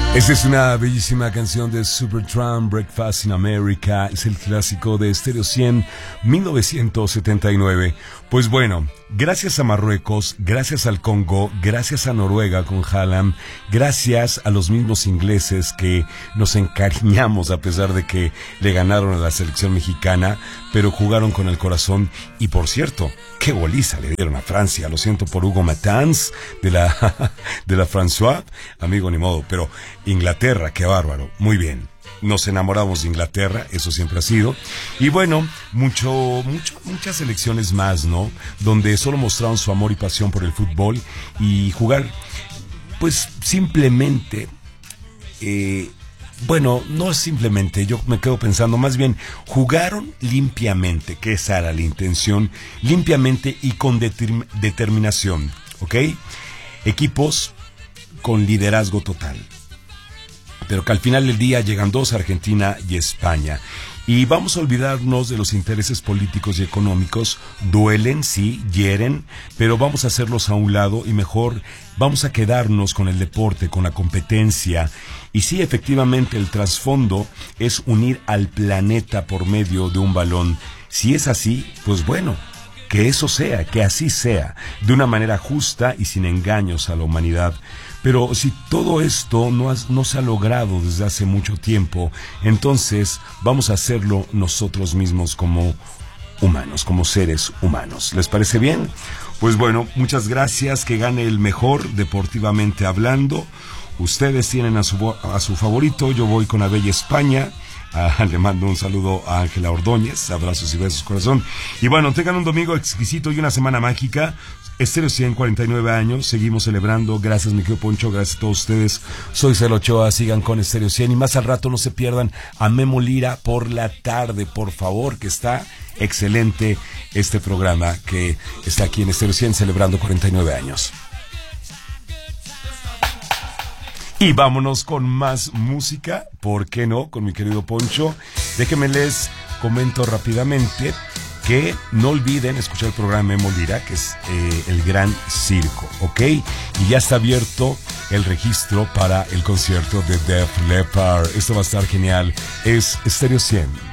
Esta es una bellísima canción de Supertramp, Breakfast in America. Es el clásico de Stereo 100, 1979. Pues bueno, gracias a Marruecos, gracias al Congo, gracias a Noruega con Haaland, gracias a los mismos ingleses que nos encariñamos a pesar de que le ganaron a la selección mexicana, pero jugaron con el corazón. Y por cierto, qué goliza le dieron a Francia. Lo siento por Hugo Matans de la François, amigo, ni modo, pero Inglaterra, qué bárbaro, muy bien. Nos enamoramos de Inglaterra, eso siempre ha sido. Y bueno, muchas selecciones más, ¿no? Donde solo mostraron su amor y pasión por el fútbol y jugar, pues simplemente, bueno, no simplemente, yo me quedo pensando, más bien, jugaron limpiamente, que esa era la intención, limpiamente y con determinación, ¿ok? Equipos con liderazgo total. Pero que al final del día llegan dos, Argentina y España. Y vamos a olvidarnos de los intereses políticos y económicos. Duelen, sí, hieren, pero vamos a hacerlos a un lado y mejor vamos a quedarnos con el deporte, con la competencia. Y sí, efectivamente, el trasfondo es unir al planeta por medio de un balón. Si es así, pues bueno, que eso sea, que así sea, de una manera justa y sin engaños a la humanidad. Pero si todo esto no se ha logrado desde hace mucho tiempo, entonces vamos a hacerlo nosotros mismos como humanos, como seres humanos. ¿Les parece bien? Pues bueno, muchas gracias, que gane el mejor deportivamente hablando. Ustedes tienen a su favorito, yo voy con la bella España. Le mando un saludo a Ángela Ordóñez, abrazos y besos, corazón. Y bueno, tengan un domingo exquisito y una semana mágica. Stereo 100, 49 años, seguimos celebrando. Gracias, mi querido Poncho, gracias a todos ustedes. Soy Celo Ochoa, sigan con Stereo 100 y más al rato no se pierdan a Memo Lira por la tarde, por favor, que está excelente este programa que está aquí en Stereo 100 celebrando 49 años. Y vámonos con más música, ¿por qué no? Con mi querido Poncho. Déjenme les comento rápidamente que no olviden escuchar el programa Memo Lira, que es El Gran Circo, ¿ok? Y ya está abierto el registro para el concierto de Def Leppard. Esto va a estar genial. Es Stereo 100.